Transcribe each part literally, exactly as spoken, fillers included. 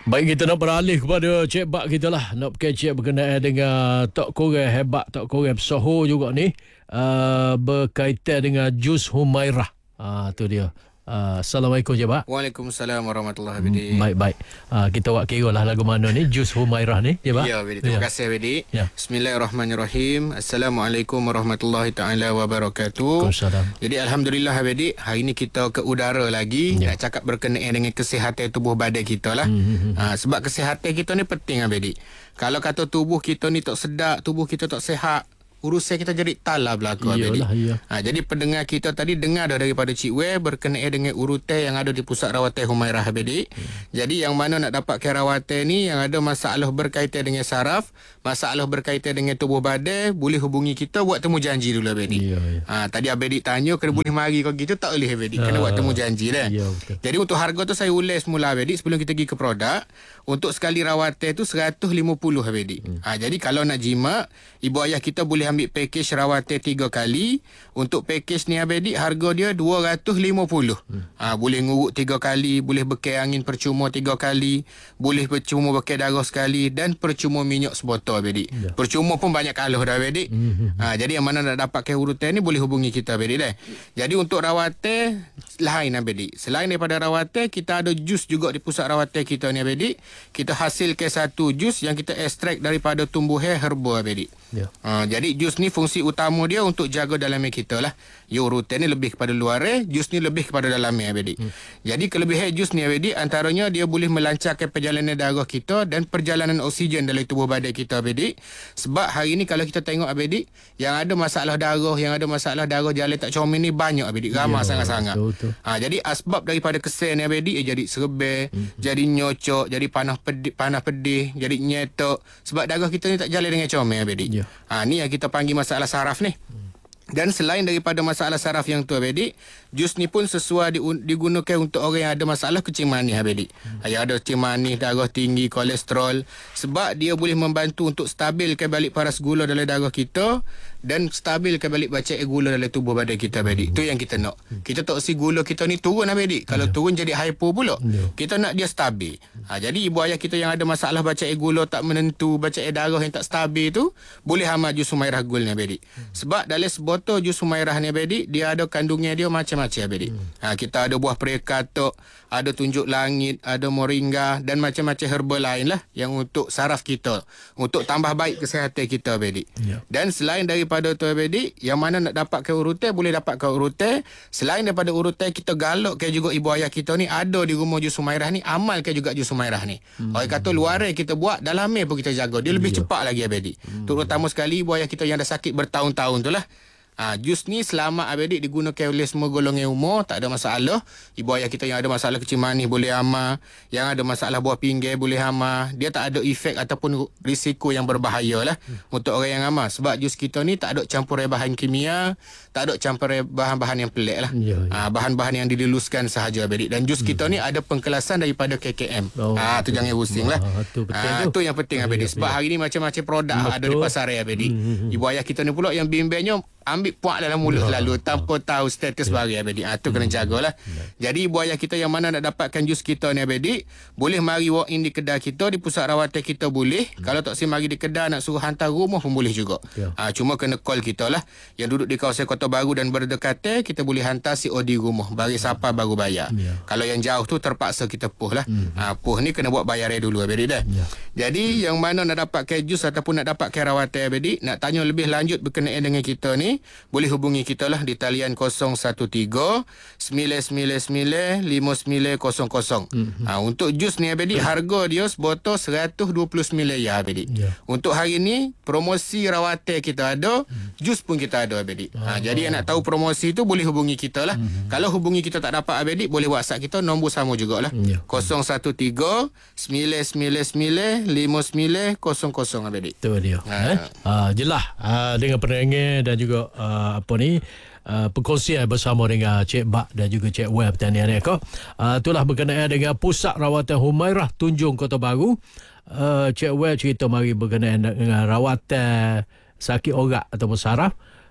Baik, kita nak beralih kepada Cik Bak kita lah. Nak berkecek berkenaan dengan Tok Korang hebat, Tok Korang Soho juga ni. Uh, berkaitan dengan jus Humairah. Ah, uh, tu dia. Uh, Assalamualaikum Cik Bak. Waalaikumsalam warahmatullahi wabarakatuh. Baik, baik. Uh, kita buat kira lah lagu mana ni. Jus Humairah ni, Cik Bak. Ya, Bidi. Terima ya. kasih, Bidi. Ya. Bismillahirrahmanirrahim. Assalamualaikum warahmatullahi taala wabarakatuh. Waalaikumsalam. Jadi, Alhamdulillah, Bidi. Hari ni kita ke udara lagi. Ya. Nak cakap berkenaan dengan kesihatan tubuh badan kita lah. Hmm. Uh, sebab kesihatan kita ni penting, Bidi. Kalau kata tubuh kita ni tak sedap, tubuh kita tak sihat, urusan kita jadi talah belaka. Iyalah, iya. Ha, jadi pendengar kita tadi dengar dah daripada Cik Wei berkenaan dengan urutan yang ada di Pusat Rawatan Humairah Abedi. Hmm. Jadi yang mana nak dapatkan rawatan ni, yang ada masalah berkaitan dengan saraf, masalah berkaitan dengan tubuh badan, boleh hubungi kita buat temu janji dulu Abedi. Iya, iya. Ha, tadi Abedi tanya kena hmm. boleh mari kalau gitu, tak boleh Abedi. Kena uh, buat temu janji dah. Iya, jadi untuk harga tu saya ulas semula Abedi sebelum kita pergi ke produk. Untuk sekali rawatan tu seratus lima puluh Abedi. Hmm. Ha, jadi kalau nak jimat, ibu ayah kita boleh ambil package rawatan tiga kali. Untuk package ni Abedi, harga dia dua ratus lima puluh. Hmm. Ha, boleh nguruk tiga kali, boleh bekal angin percuma tiga kali, boleh percuma bekal darah sekali dan percuma minyak sebotol Abedi. Ya. Percuma pun banyak kalah dah Abedi. Hmm. Ha, jadi yang mana nak dapatkan urutan ni boleh hubungi kita Abedi dah. Jadi untuk rawatan lain Abedi. Selain daripada rawatan, kita ada jus juga di pusat rawatan kita ni Abedi. Kita hasilkan satu jus yang kita ekstrak daripada tumbuhan herba Abedi. Ya. Ha, jadi jus ni fungsi utama dia untuk jaga dalamnya kita lah. Ya, urutan ni lebih kepada luar, jus ni lebih kepada dalamnya Abedi. Hmm. Jadi kelebihan jus ni Abedi, antaranya dia boleh melancarkan perjalanan darah kita dan perjalanan oksigen dalam tubuh badan kita Abedi. Sebab hari ni kalau kita tengok Abedi, yang ada masalah darah, yang ada masalah darah jalan tak comel ni banyak Abedi. Ramai ya, sangat-sangat. Ha, jadi asbab daripada kesan ni Abedi, eh, jadi serebel, hmm. jadi nyocok, jadi panas pedih, panas pedih, jadi nyetok. Sebab darah kita ni tak jalan dengan comel Abedi. Ya. Ha, ni yang kita panggil masalah saraf ni. Hmm. Dan selain daripada masalah saraf yang tu Abedi, jus ni pun sesuai di, digunakan untuk orang yang ada masalah kencing manis Abedi. Hmm. Yang ada kencing manis, darah tinggi, kolesterol. Sebab dia boleh membantu untuk stabilkan balik paras gula dalam darah kita dan stabilkan balik bacaan gula dalam tubuh badan kita Abedi. Itu hmm. yang kita nak. Hmm. Kita tak si gula kita ni turun Abedi. Kalau yeah. turun jadi hypo pula. Yeah. Kita nak dia stabil. Ha, jadi ibu ayah kita yang ada masalah bacaan gula tak menentu, bacaan darah yang tak stabil tu, boleh amal jus Humairah Gold ni Abedi. Hmm. Sebab dalam sebotol jus Humairah ni Abedi, dia ada kandungnya dia macam-macam Abedi. Hmm. Ha, kita ada buah perikatok, ada tunjuk langit, ada moringa dan macam-macam herba lain lah yang untuk saraf kita, untuk tambah baik kesihatan kita Abedi. Yeah. Dan selain daripada tu Abedi, yang mana nak dapatkan urutan, boleh dapatkan urutan. Selain daripada urutan, kita galakkan juga ibu ayah kita ni ada di rumah jus Humairah ni, amalkan juga jus Humairah ni. Hmm. Orang kata luar kita buat, dalamnya pun kita jaga. Dia lebih yeah. cepat lagi Abedi. Hmm. Terutama sekali ibu ayah kita yang dah sakit bertahun-tahun tu lah. Ha, jus ni selama Abedi digunakan oleh semua golongan umur, tak ada masalah. Ibu ayah kita yang ada masalah kencing manis boleh amal, yang ada masalah buah pinggir boleh amal. Dia tak ada efek ataupun risiko yang berbahaya lah hmm. untuk orang yang amal. Sebab jus kita ni tak ada campur bahan kimia, tak ada campur bahan-bahan yang pelik lah. Ya, ya. Ha, bahan-bahan yang diluluskan sahaja Abedi. Dan jus hmm. kita ni ada pengkelasan daripada K K M. Oh, ha, tu jangan pusing lah. Itu ha, tu yang penting Abedi. Sebab ya. hari ni macam-macam produk betul. ada di pasar Abedi. Hmm. Ibu ayah kita ni pula yang bimbangnya ambil puak dalam mulut ya. selalu tanpa tahu status ya. bagi Abedi. Ha, tu hmm. kena jagalah. Ya. Jadi ibu ayah kita yang mana nak dapatkan jus kita ni Abedi, boleh mari walk in di kedai kita, di pusat rawatan kita boleh. Hmm. Kalau tak si mari di kedai, nak suruh hantar rumah pun boleh juga. Ya. Ha, cuma kena call kita lah. Yang duduk di kawasan Kota Baru dan berdekatan, kita boleh hantar C O D rumah. Bagi siapa baru bayar. Ya. Kalau yang jauh tu terpaksa kita puh lah. Hmm. Ha, puh ni kena buat bayar dulu Abedi dah. Ya. Jadi yang mana nak dapatkan jus ataupun nak dapatkan rawatan Abedi, nak tanya lebih lanjut berkenaan dengan kita ni, boleh hubungi kita lah di talian kosong satu tiga sembilan sembilan sembilan lima sembilan kosong kosong. Mm-hmm. Ha, untuk jus ni Abedi, harga dia sebotol seratus dua puluh sembilan ya Abedi. Yeah. Untuk hari ni promosi rawatan kita ada, mm. jus pun kita ada Abedi. Ha, oh. Jadi yang nak tahu promosi tu boleh hubungi kita lah. Mm-hmm. Kalau hubungi kita tak dapat Abedi, boleh WhatsApp kita, nombor sama jugalah. Yeah. kosong satu tiga sembilan sembilan sembilan lima sembilan kosong kosong Abedi. Itu dia. Ha. Eh? Uh, jelas uh, dengan penerangan dan juga uh, apa ni uh, perkongsian bersama dengan Cik Bak dan juga Cik Wei Pertanian Eko. Uh, itulah berkenaan dengan Pusat Rawatan Humairah Tunjung Kota Baru. Uh, Cik Wei cerita mari berkenaan dengan rawatan sakit orak ataupun saraf.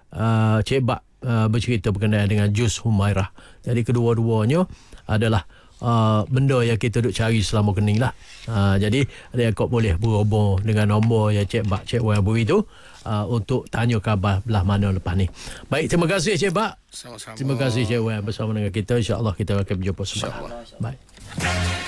Uh, Cik Bak uh, bercerita berkenaan dengan jus Humairah. Jadi kedua-duanya adalah uh, benda yang kita duk cari selama kening lah. Uh, jadi adik akak boleh berhubung dengan nombor yang Cik Bak Cik Wan beri tu uh, untuk tanya khabar belah mana lepas ni. Baik, terima kasih Cik Bak. Sama-sama. Terima kasih Cik Wan bersama dengan kita. InsyaAllah kita akan berjumpa semalam. Baik.